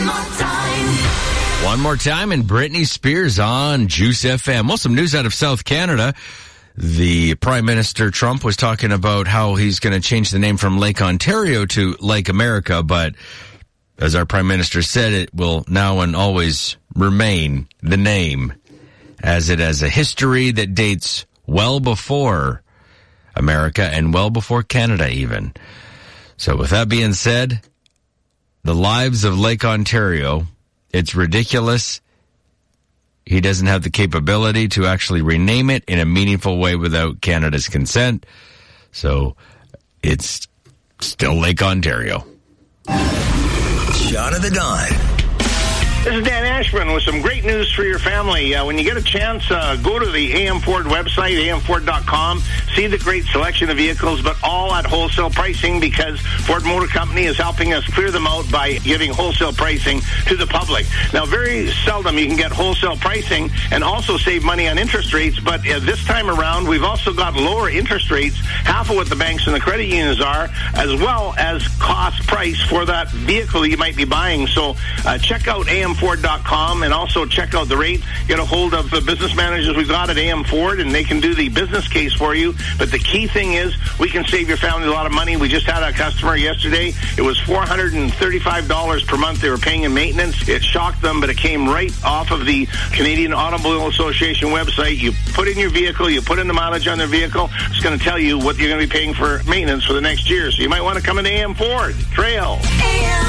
One more time, and Britney Spears on Juice FM. Well, some news out of South Canada. The Prime Minister Trump was talking about how he's going to change the name from Lake Ontario to Lake America, but as our Prime Minister said, it will now and always remain the name, as it has a history that dates well before America and well before Canada even. So with that being said, the lives of Lake Ontario, it's ridiculous. He doesn't have the capability to actually rename it in a meaningful way without Canada's consent. So it's still Lake Ontario. Shot of the Dawn. This is Dan Ashburn with some great news for your family. When you get a chance, go to the AM Ford website, amford.com, see the great selection of vehicles, but all at wholesale pricing, because Ford Motor Company is helping us clear them out by giving wholesale pricing to the public. Now, very seldom you can get wholesale pricing and also save money on interest rates, but this time around, we've also got lower interest rates, half of what the banks and the credit unions are, as well as cost price for that vehicle you might be buying. So check out amford.com and also check out the rate. Get a hold of the business managers we've got at AM Ford, and they can do the business case for you. But the key thing is we can save your family a lot of money. We just had a customer yesterday. It was $435 per month they were paying in maintenance. It shocked them, but it came right off of the Canadian Automobile Association website. You put in your vehicle, you put in the mileage on their vehicle. It's going to tell you what you're going to be paying for maintenance for the next year. So you might want to come into AM Ford Trail.